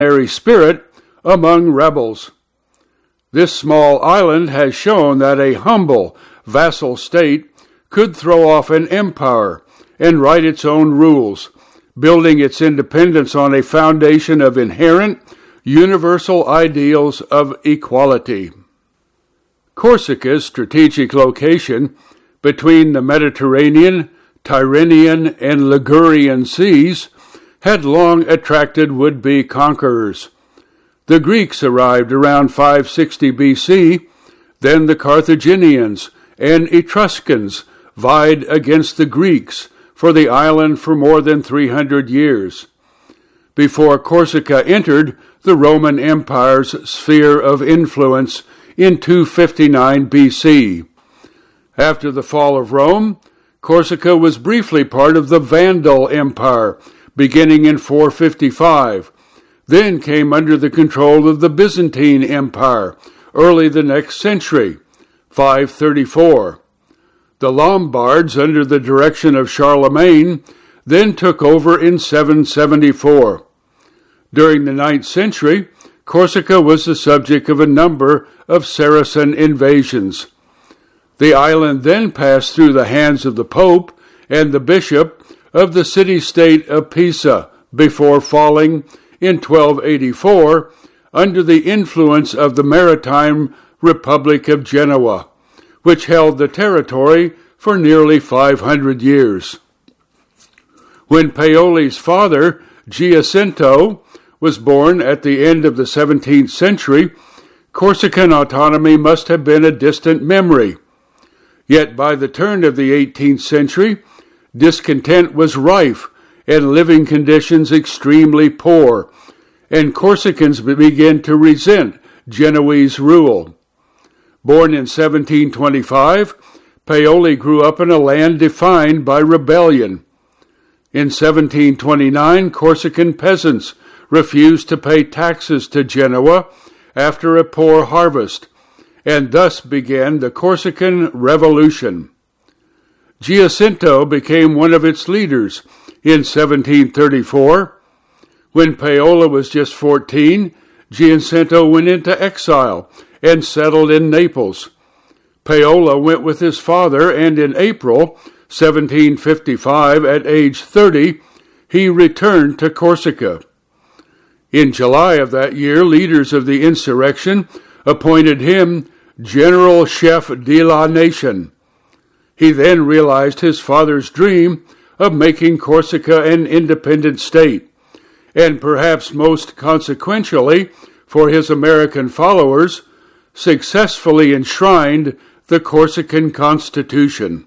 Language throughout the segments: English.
spirit among rebels. This small island has shown that a humble vassal state could throw off an empire and write its own rules, building its independence on a foundation of inherent, universal ideals of equality. Corsica's strategic location between the Mediterranean, Tyrrhenian, and Ligurian seas had long attracted would-be conquerors. The Greeks arrived around 560 BC, then the Carthaginians and Etruscans vied against the Greeks for the island for more than 300 years. Before Corsica entered the Roman Empire's sphere of influence in 259 BC. After the fall of Rome, Corsica was briefly part of the Vandal Empire, beginning in 455, then came under the control of the Byzantine Empire early the next century, 534. The Lombards, under the direction of Charlemagne, then took over in 774. During the 9th century, Corsica was the subject of a number of Saracen invasions. The island then passed through the hands of the Pope and the Bishop of the city-state of Pisa before falling in 1284 under the influence of the maritime Republic of Genoa, which held the territory for nearly 500 years. When Paoli's father, Giacinto, was born at the end of the 17th century, Corsican autonomy must have been a distant memory. Yet by the turn of the 18th century, discontent was rife and living conditions extremely poor, and Corsicans began to resent Genoese rule. Born in 1725, Paoli grew up in a land defined by rebellion. In 1729, Corsican peasants refused to pay taxes to Genoa after a poor harvest, and thus began the Corsican Revolution. Giacinto became one of its leaders in 1734. When Paoli was just 14, Giacinto went into exile and settled in Naples. Paoli went with his father, and in April 1755, at age 30, he returned to Corsica. In July of that year, leaders of the insurrection appointed him General Chef de la Nation. He then realized his father's dream of making Corsica an independent state, and perhaps most consequentially for his American followers, successfully enshrined the Corsican Constitution.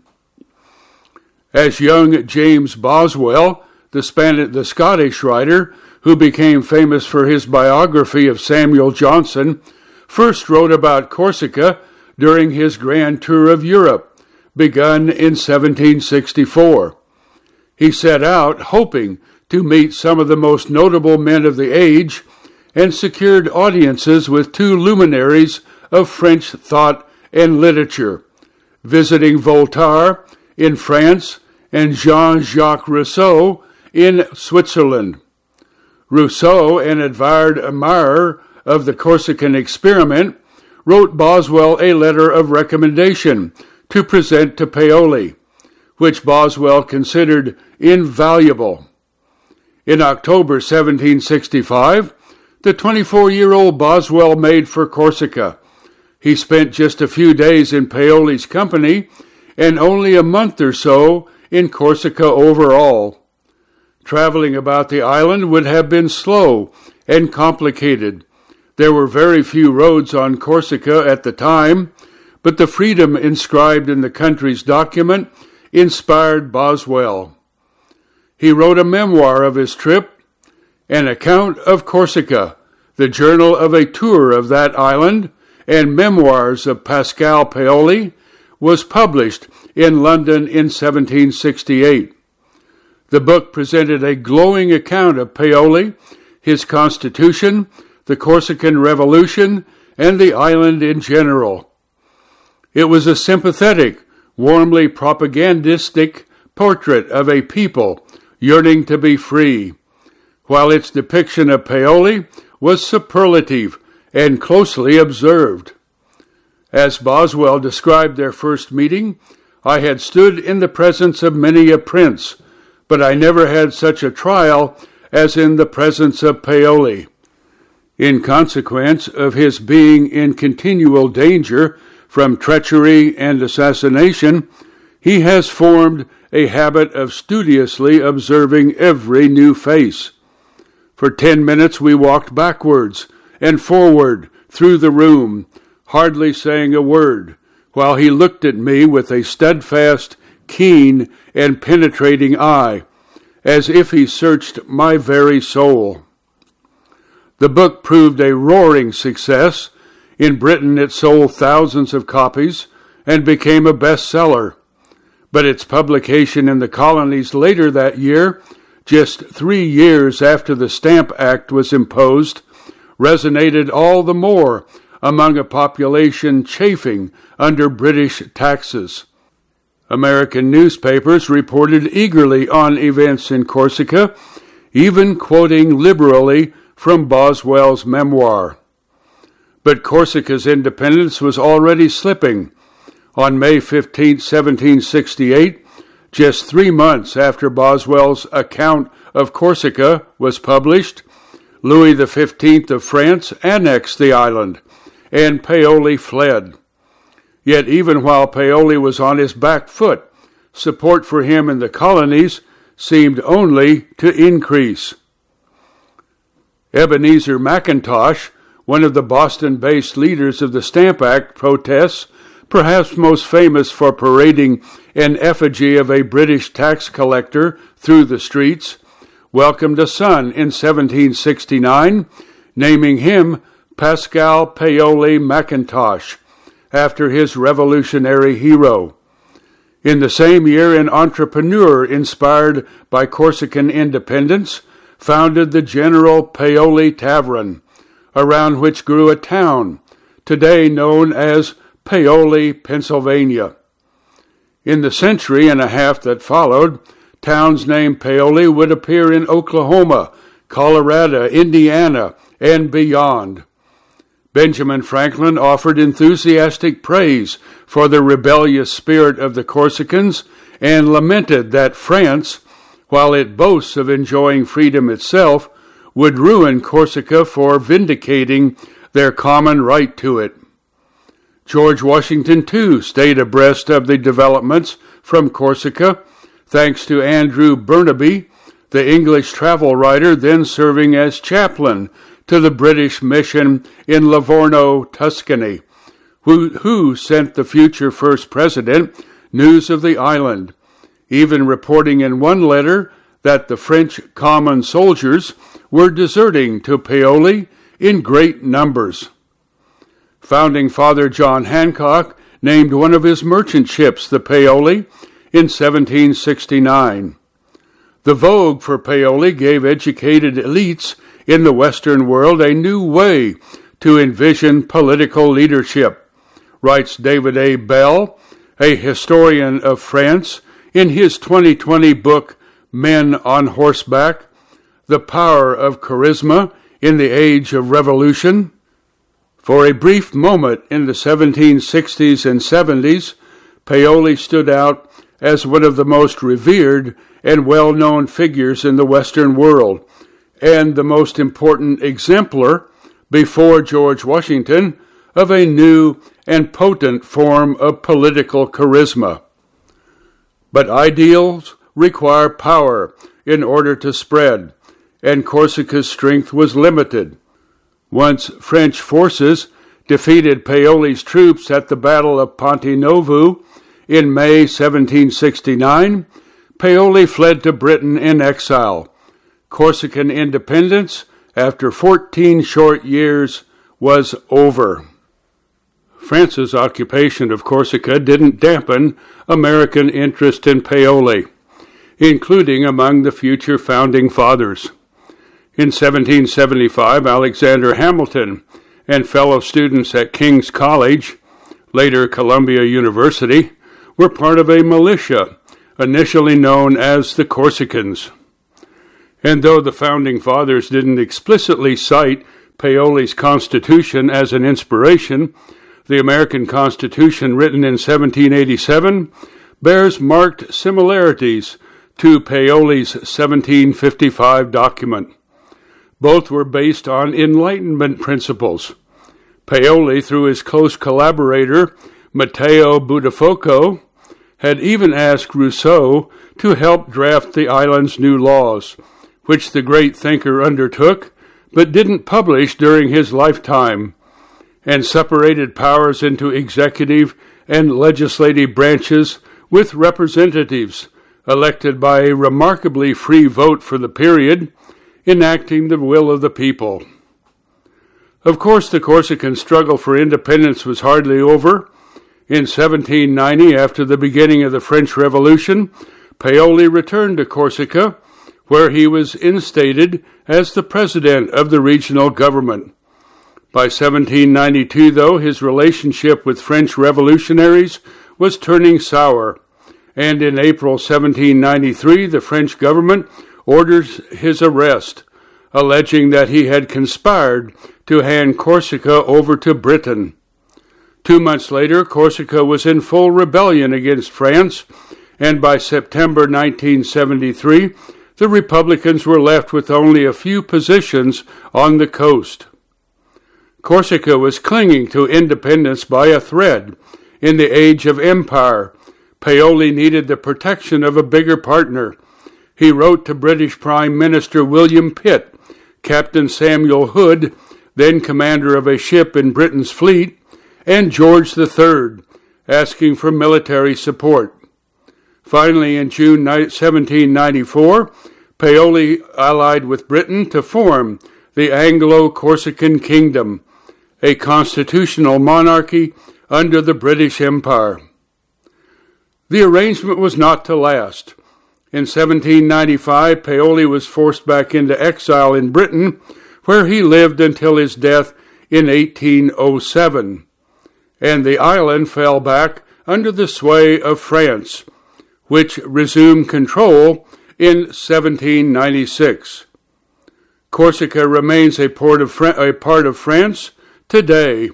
As young James Boswell, the Scottish writer who became famous for his biography of Samuel Johnson, first wrote about Corsica during his grand tour of Europe, begun in 1764. He set out hoping to meet some of the most notable men of the age and secured audiences with two luminaries of French thought and literature, visiting Voltaire in France and Jean-Jacques Rousseau in Switzerland. Rousseau, an admired admirer of the Corsican experiment, wrote Boswell a letter of recommendation to present to Paoli, which Boswell considered invaluable. In October 1765, the 24-year-old Boswell made for Corsica. He spent just a few days in Paoli's company and only a month or so in Corsica overall. Traveling about the island would have been slow and complicated. There were very few roads on Corsica at the time, but the freedom inscribed in the country's document inspired Boswell. He wrote a memoir of his trip, An Account of Corsica, the journal of a tour of that island, and Memoirs of Pascal Paoli, was published in London in 1768. The book presented a glowing account of Paoli, his constitution, the Corsican Revolution, and the island in general. It was a sympathetic, warmly propagandistic portrait of a people yearning to be free, while its depiction of Paoli was superlative and closely observed. As Boswell described their first meeting, I had stood in the presence of many a prince, but I never had such a trial as in the presence of Paoli. In consequence of his being in continual danger from treachery and assassination, he has formed a habit of studiously observing every new face. For 10 minutes we walked backwards and forward through the room, hardly saying a word, while he looked at me with a steadfast, keen, and penetrating eye, as if he searched my very soul. The book proved a roaring success. In Britain it sold thousands of copies and became a bestseller. But its publication in the colonies later that year, just 3 years after the Stamp Act was imposed, resonated all the more among a population chafing under British taxes. American newspapers reported eagerly on events in Corsica, even quoting liberally from Boswell's memoir. But Corsica's independence was already slipping. On May 15, 1768, just 3 months after Boswell's account of Corsica was published, Louis XV of France annexed the island, and Paoli fled. Yet even while Paoli was on his back foot, support for him in the colonies seemed only to increase. Ebenezer McIntosh, one of the Boston-based leaders of the Stamp Act protests, perhaps most famous for parading an effigy of a British tax collector through the streets, welcomed a son in 1769, naming him Pascal Paoli McIntosh, after his revolutionary hero. In the same year, an entrepreneur inspired by Corsican independence founded the General Paoli Tavern, around which grew a town, today known as Paoli, Pennsylvania. In the century and a half that followed, towns named Paoli would appear in Oklahoma, Colorado, Indiana, and beyond. Benjamin Franklin offered enthusiastic praise for the rebellious spirit of the Corsicans and lamented that France, while it boasts of enjoying freedom itself, would ruin Corsica for vindicating their common right to it. George Washington, too, stayed abreast of the developments from Corsica, thanks to Andrew Burnaby, the English travel writer then serving as chaplain to the British mission in Livorno, Tuscany, who sent the future first president news of the island, even reporting in one letter that the French common soldiers were deserting to Paoli in great numbers. Founding Father John Hancock named one of his merchant ships the Paoli in 1769. The vogue for Paoli gave educated elites in the Western world a new way to envision political leadership, writes David A. Bell, a historian of France, in his 2020 book, Men on Horseback, The Power of Charisma in the Age of Revolution. For a brief moment in the 1760s and 70s, Paoli stood out as one of the most revered and well-known figures in the Western world, and the most important exemplar, before George Washington, of a new and potent form of political charisma. But ideals require power in order to spread, and Corsica's strength was limited. Once French forces defeated Paoli's troops at the Battle of Ponte Novo in May 1769, Paoli fled to Britain in exile. Corsican independence, after 14 short years, was over. France's occupation of Corsica didn't dampen American interest in Paoli, including among the future founding fathers. In 1775, Alexander Hamilton and fellow students at King's College, later Columbia University, were part of a militia, initially known as the Corsicans. And though the founding fathers didn't explicitly cite Paoli's Constitution as an inspiration, the American Constitution, written in 1787, bears marked similarities to Paoli's 1755 document. Both were based on Enlightenment principles. Paoli, through his close collaborator, Matteo Buttafuoco, had even asked Rousseau to help draft the island's new laws, which the great thinker undertook, but didn't publish during his lifetime, and separated powers into executive and legislative branches with representatives elected by a remarkably free vote for the period, enacting the will of the people. Of course, the Corsican struggle for independence was hardly over. In 1790, after the beginning of the French Revolution, Paoli returned to Corsica, where he was instated as the president of the regional government. By 1792, though, his relationship with French revolutionaries was turning sour, and in April 1793, the French government orders his arrest, alleging that he had conspired to hand Corsica over to Britain. 2 months later, Corsica was in full rebellion against France, and by September 1973, the Republicans were left with only a few positions on the coast. Corsica was clinging to independence by a thread. In the age of empire, Paoli needed the protection of a bigger partner. He wrote to British Prime Minister William Pitt, Captain Samuel Hood, then commander of a ship in Britain's fleet, and George III, asking for military support. Finally, in June 1794, Paoli allied with Britain to form the Anglo-Corsican Kingdom, a constitutional monarchy under the British Empire. The arrangement was not to last. In 1795, Paoli was forced back into exile in Britain, where he lived until his death in 1807, and the island fell back under the sway of France, which resumed control in 1796. Corsica remains a part of France today.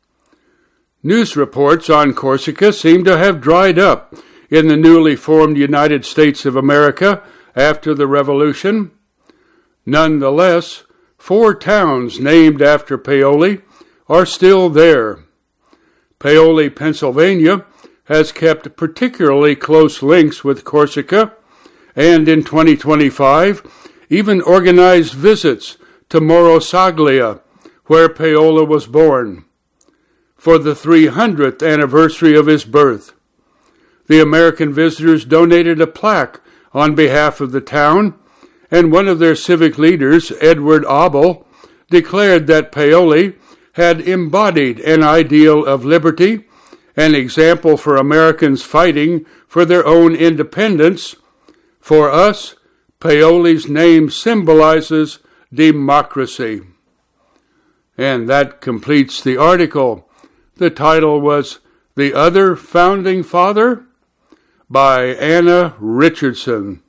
News reports on Corsica seem to have dried up in the newly formed United States of America after the Revolution. Nonetheless, 4 towns named after Paoli are still there. Paoli, Pennsylvania, has kept particularly close links with Corsica, and in 2025 even organized visits to Morosaglia, where Paoli was born, for the 300th anniversary of his birth. The American visitors donated a plaque on behalf of the town, and one of their civic leaders, Edward Abel, declared that Paoli had embodied an ideal of liberty, an example for Americans fighting for their own independence. For us, Paoli's name symbolizes democracy. And that completes the article. The title was The Other Founding Father by Anna Richardson.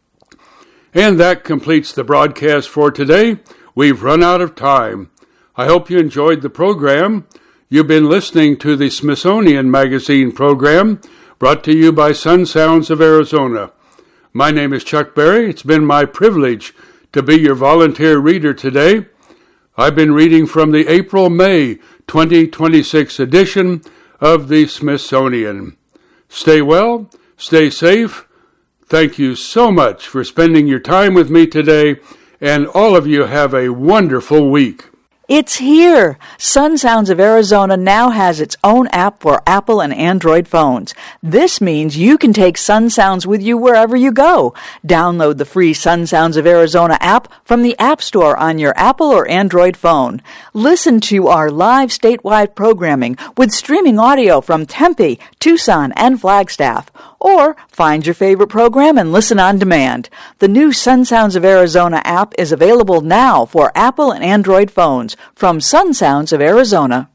And that completes the broadcast for today. We've run out of time. I hope you enjoyed the program. You've been listening to the Smithsonian Magazine program, brought to you by Sun Sounds of Arizona. My name is Chuck Berry. It's been my privilege to be your volunteer reader today. I've been reading from the April-May 2026 edition of the Smithsonian. Stay well, stay safe. Thank you so much for spending your time with me today, and all of you have a wonderful week. It's here! Sun Sounds of Arizona now has its own app for Apple and Android phones. This means you can take Sun Sounds with you wherever you go. Download the free Sun Sounds of Arizona app from the App Store on your Apple or Android phone. Listen to our live statewide programming with streaming audio from Tempe, Tucson, and Flagstaff. Or find your favorite program and listen on demand. The new Sun Sounds of Arizona app is available now for Apple and Android phones from Sun Sounds of Arizona.